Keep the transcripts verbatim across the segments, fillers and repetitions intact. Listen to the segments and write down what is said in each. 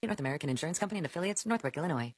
North American Insurance Company and affiliates, Northbrook, Illinois.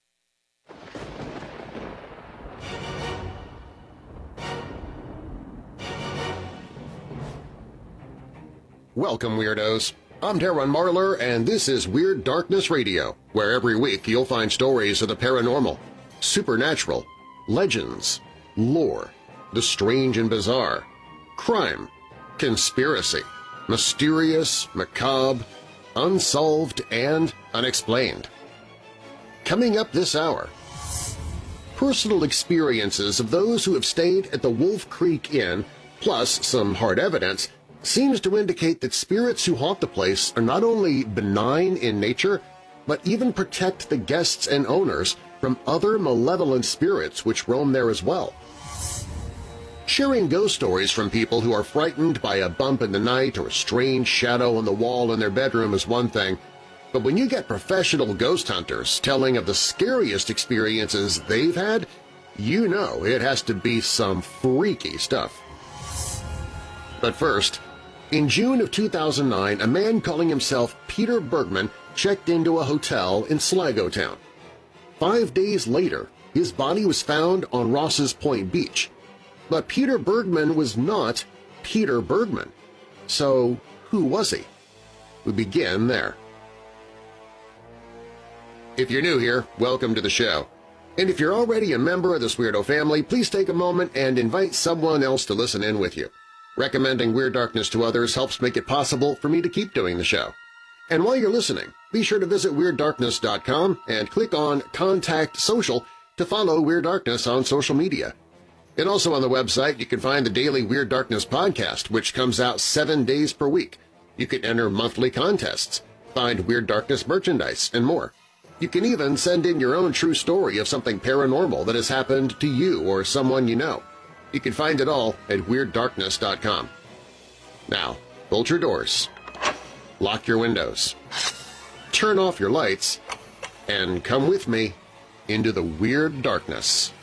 Welcome, Weirdos. I'm Darren Marlar, and this is Weird Darkness Radio, where every week you'll find stories of the paranormal, supernatural, legends, lore, the strange and bizarre, crime, conspiracy, mysterious, macabre, unsolved, and unexplained. Coming up this hour, personal experiences of those who have stayed at the Wolf Creek Inn, plus some hard evidence, seems to indicate that spirits who haunt the place are not only benign in nature, but even protect the guests and owners from other malevolent spirits which roam there as well. Sharing ghost stories from people who are frightened by a bump in the night or a strange shadow on the wall in their bedroom is one thing, but when you get professional ghost hunters telling of the scariest experiences they've had, you know it has to be some freaky stuff. But first, in June of two thousand nine, a man calling himself Peter Bergman checked into a hotel in Sligo Town. Five days later, his body was found on Ross's Point Beach. But Peter Bergman was not Peter Bergman. So who was he? We begin there. If you're new here, welcome to the show. And if you're already a member of this weirdo family, please take a moment and invite someone else to listen in with you. Recommending Weird Darkness to others helps make it possible for me to keep doing the show. And while you're listening, be sure to visit Weird Darkness dot com and click on Contact Social to follow Weird Darkness on social media. And also on the website, you can find the daily Weird Darkness podcast, which comes out seven days per week. You can enter monthly contests, find Weird Darkness merchandise, and more. You can even send in your own true story of something paranormal that has happened to you or someone you know. You can find it all at Weird Darkness dot com. Now, bolt your doors, lock your windows, turn off your lights, and come with me into the Weird Darkness.